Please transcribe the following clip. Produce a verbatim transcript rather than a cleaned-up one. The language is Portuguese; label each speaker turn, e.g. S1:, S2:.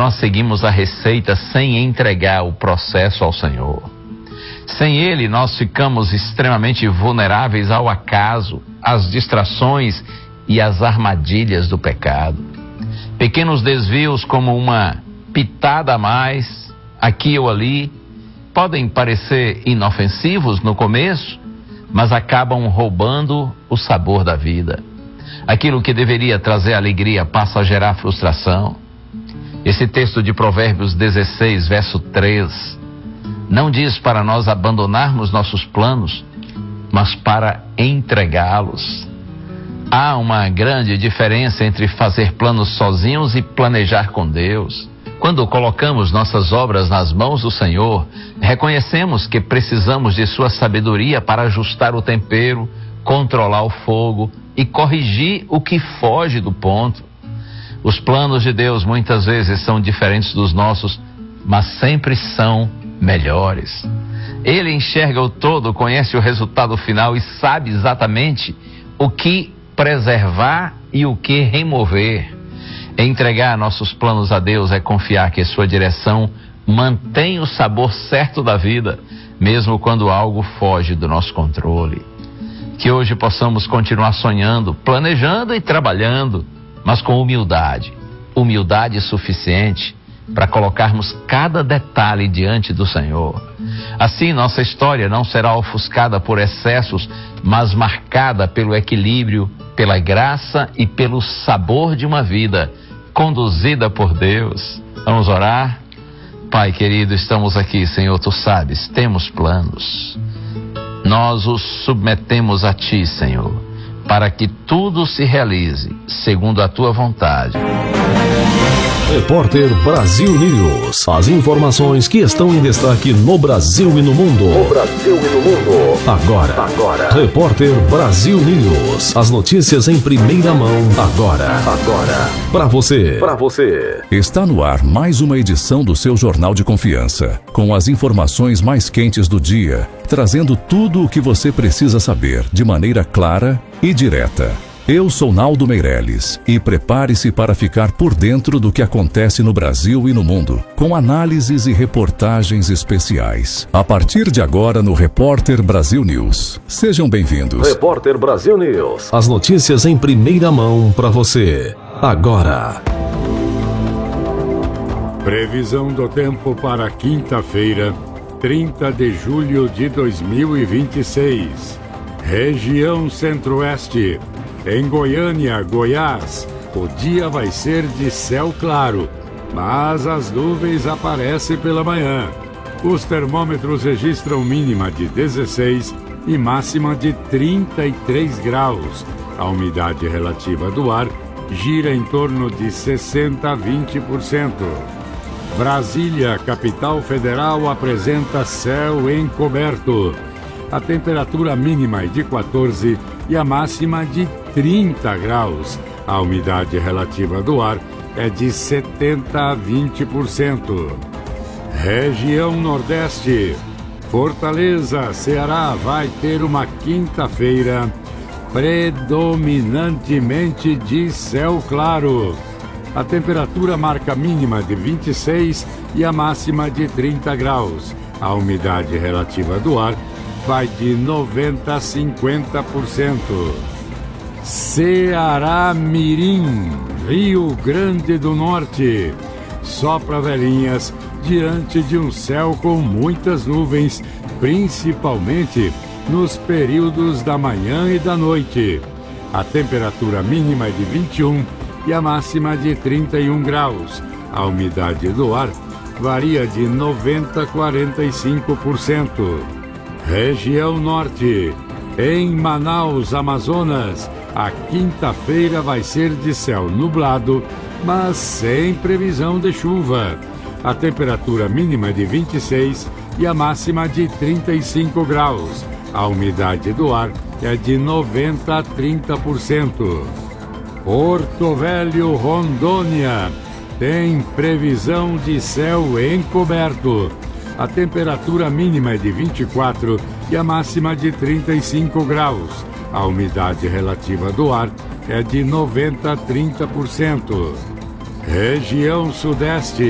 S1: nós seguimos a receita sem entregar o processo ao Senhor. Sem Ele, nós ficamos extremamente vulneráveis ao acaso, às distrações e às armadilhas do pecado. Pequenos desvios, como uma pitada a mais, aqui ou ali, podem parecer inofensivos no começo, mas acabam roubando o sabor da vida. Aquilo que deveria trazer alegria passa a gerar frustração. Esse texto de Provérbios dezesseis, verso três, não diz para nós abandonarmos nossos planos, mas para entregá-los. Há uma grande diferença entre fazer planos sozinhos e planejar com Deus. Quando colocamos nossas obras nas mãos do Senhor, reconhecemos que precisamos de sua sabedoria para ajustar o tempero, controlar o fogo e corrigir o que foge do ponto. Os planos de Deus muitas vezes são diferentes dos nossos, mas sempre são melhores. Ele enxerga o todo, conhece o resultado final e sabe exatamente o que preservar e o que remover. Entregar nossos planos a Deus é confiar que sua direção mantém o sabor certo da vida, mesmo quando algo foge do nosso controle. Que hoje possamos continuar sonhando, planejando e trabalhando, mas com humildade, humildade suficiente para colocarmos cada detalhe diante do Senhor. Assim, nossa história não será ofuscada por excessos, mas marcada pelo equilíbrio, pela graça e pelo sabor de uma vida conduzida por Deus. Vamos orar? Pai querido, estamos aqui, Senhor, Tu sabes, temos planos. Nós os submetemos a Ti, Senhor, para que tudo se realize segundo a Tua vontade.
S2: Repórter Brasil News. As informações que estão em destaque no Brasil e no mundo. No Brasil e no mundo. Agora. Agora. Repórter Brasil News. As notícias em primeira mão. Agora. Agora. Para você. Para você.
S3: Está no ar mais uma edição do seu Jornal de Confiança, com as informações mais quentes do dia, trazendo tudo o que você precisa saber de maneira clara e direta. Eu sou Naldo Meireles e prepare-se para ficar por dentro do que acontece no Brasil e no mundo, com análises e reportagens especiais. A partir de agora no Repórter Brasil News. Sejam bem-vindos.
S2: Repórter Brasil News. As notícias em primeira mão para você. Agora.
S4: Previsão do tempo para quinta-feira, trinta de julho de dois mil e vinte e seis. Região Centro-Oeste. Em Goiânia, Goiás, o dia vai ser de céu claro, mas as nuvens aparecem pela manhã. Os termômetros registram mínima de dezesseis e máxima de trinta e três graus. A umidade relativa do ar gira em torno de sessenta a vinte por cento. Brasília, capital federal, apresenta céu encoberto. A temperatura mínima é de quatorze e a máxima de trinta graus. A umidade relativa do ar é de setenta a vinte por cento. Região Nordeste. Fortaleza, Ceará, vai ter uma quinta-feira predominantemente de céu claro. A temperatura marca mínima de vinte e seis e a máxima de trinta graus. A umidade relativa do ar vai de noventa a cinquenta por cento. Ceará Mirim, Rio Grande do Norte. Sopra velhinhas diante de um céu com muitas nuvens, principalmente nos períodos da manhã e da noite. A temperatura mínima é de vinte e um e a máxima de trinta e um graus. A umidade do ar varia de noventa a quarenta e cinco por cento. Região Norte. Em Manaus, Amazonas, a quinta-feira vai ser de céu nublado, mas sem previsão de chuva. A temperatura mínima é de vinte e seis e a máxima de trinta e cinco graus. A umidade do ar é de noventa a trinta por cento. Porto Velho, Rondônia, tem previsão de céu encoberto. A temperatura mínima é de vinte e quatro e a máxima de trinta e cinco graus. A umidade relativa do ar é de noventa a trinta por cento. Região Sudeste.